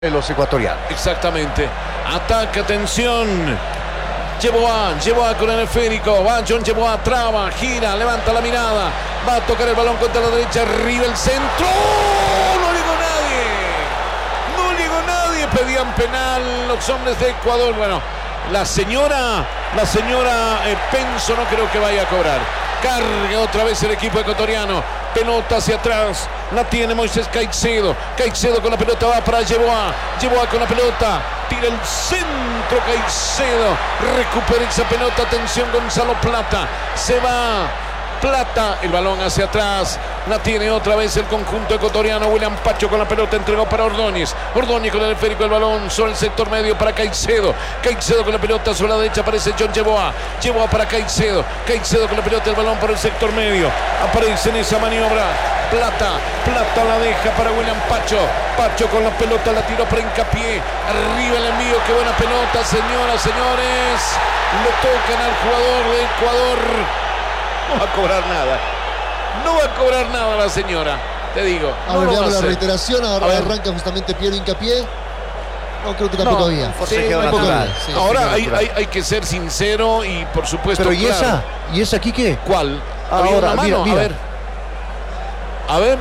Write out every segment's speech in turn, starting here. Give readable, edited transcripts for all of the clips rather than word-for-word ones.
los ecuatorianos. Exactamente. Ataca, atención. Yeboah con el esférico. Va John Yeboah, traba, gira, levanta la mirada. Va a tocar el balón contra la derecha. Arriba el centro. No llegó nadie. Pedían penal los hombres de Ecuador. Bueno, la señora Penso no creo que vaya a cobrar. Carga otra vez el equipo ecuatoriano. Pelota hacia atrás. La tiene Moisés Caicedo. Caicedo con la pelota va para Yeboah. Yeboah con la pelota. Tira el centro Caicedo. Recupera esa pelota. Atención Gonzalo Plata. Se va Plata. El balón hacia atrás. La tiene otra vez el conjunto ecuatoriano. William Pacho con la pelota. Entregó para Ordóñez. Ordóñez con el esférico. El balón sobre el sector medio para Caicedo. Caicedo con la pelota sobre la derecha. Aparece John Yeboah. Yeboah para Caicedo. Caicedo con la pelota. El balón por el sector medio. Aparece en esa maniobra Plata la deja para William Pacho. Pacho con la pelota, la tiró para Hincapié. Arriba el envío, qué buena pelota, señoras, señores. Le tocan al jugador de Ecuador. No va a cobrar nada. No va a cobrar nada la señora, te digo. A ver, veamos la reiteración. Ahora arranca justamente Piero Hincapié. No, creo que tampoco había. Ahora hay que ser sincero y por supuesto. Pero claro. ¿Y esa aquí qué? ¿Cuál? Ahora, mira. A ver.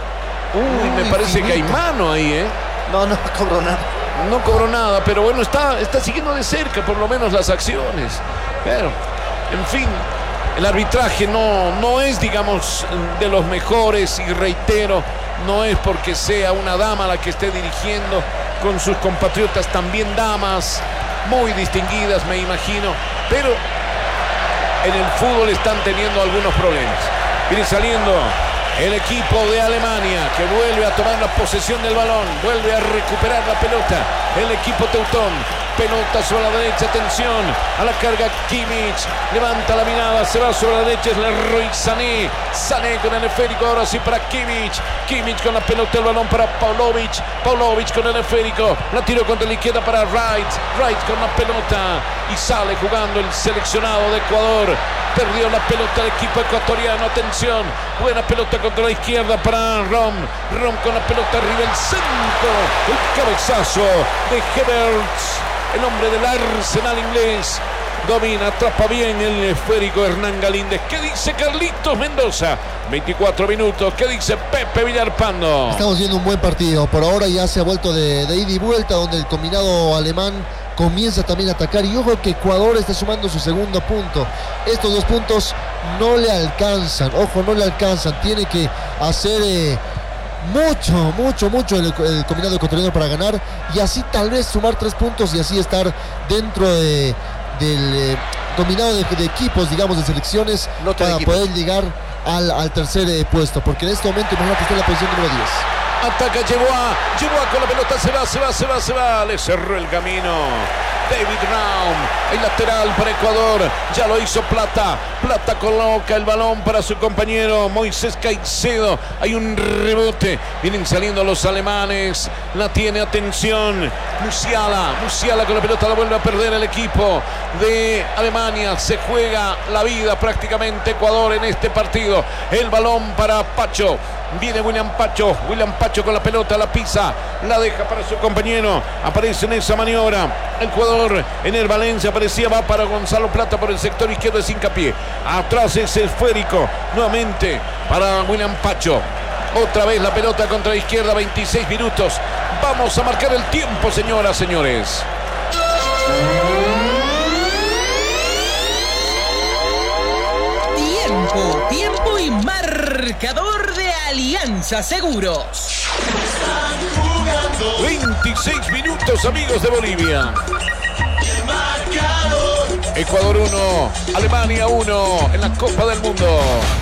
Me parece que hay mano ahí, ¿eh? No cobró nada. No cobró nada, pero bueno, está siguiendo de cerca por lo menos las acciones. Pero, en fin, el arbitraje no es, digamos, de los mejores y reitero, no es porque sea una dama la que esté dirigiendo con sus compatriotas, también damas muy distinguidas, me imagino, pero en el fútbol están teniendo algunos problemas. Viene saliendo el equipo de Alemania que vuelve a tomar la posesión del balón, vuelve a recuperar la pelota. El equipo teutón, pelota sobre la derecha, atención a la carga Kimmich, levanta la mirada, se va sobre la derecha, es Leroy Sané. Sané con el esférico, ahora sí para Kimmich. Kimmich con la pelota, el balón para Paunovic con el esférico, la tiró contra la izquierda para Wright con la pelota y sale jugando el seleccionado de Ecuador. Perdió la pelota el equipo ecuatoriano, atención, buena pelota contra la izquierda para Rom con la pelota arriba, el centro, el cabezazo de Havertz, el hombre del Arsenal inglés, domina, atrapa bien el esférico Hernán Galíndez. ¿Qué dice Carlitos Mendoza? 24 minutos, ¿qué dice Pepe Villarpando? Estamos viendo un buen partido, por ahora ya se ha vuelto de ida y vuelta, donde el combinado alemán comienza también a atacar y ojo que Ecuador está sumando su segundo punto. Estos 2 puntos no le alcanzan, tiene que hacer mucho el combinado ecuatoriano para ganar y así tal vez sumar 3 puntos y así estar dentro del combinado de equipos, digamos, de selecciones para poder llegar al tercer puesto, porque en este momento imagínate está en la posición número 10. Ataca Yeboah con la pelota, se va, le cerró el camino David Raum, el lateral para Ecuador, ya lo hizo Plata coloca el balón para su compañero Moisés Caicedo, hay un rebote, vienen saliendo los alemanes, la tiene, atención, Musiala con la pelota, la vuelve a perder el equipo de Alemania, se juega la vida prácticamente Ecuador en este partido, el balón para Pacho. Viene William Pacho con la pelota, la pisa, la deja para su compañero, aparece en esa maniobra el jugador en el Valencia, aparecía, va para Gonzalo Plata por el sector izquierdo de Hincapié, atrás es esférico, nuevamente para William Pacho, otra vez la pelota contra la izquierda, 26 minutos, vamos a marcar el tiempo, señoras, señores. Tiempo y marcador de Alianza Seguros. 26 minutos, amigos de Bolivia. Ecuador 1, Alemania 1 en la Copa del Mundo.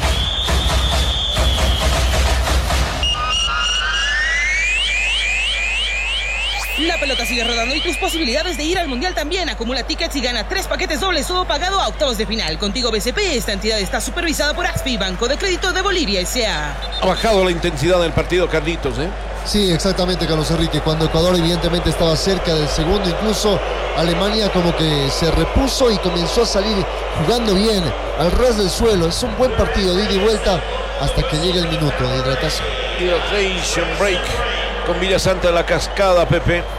La pelota sigue rodando y tus posibilidades de ir al Mundial también. Acumula tickets y gana 3 paquetes dobles, todo pagado a octavos de final. Contigo BCP, esta entidad está supervisada por AXPI, Banco de Crédito de Bolivia S.A. Ha bajado la intensidad del partido, Carlitos, ¿eh? Sí, exactamente, Carlos Enrique. Cuando Ecuador evidentemente estaba cerca del segundo, incluso Alemania como que se repuso y comenzó a salir jugando bien al ras del suelo. Es un buen partido de ida y vuelta hasta que llegue el minuto de hidratación. Hydration break con Villa Santa de la Cascada, Pepe.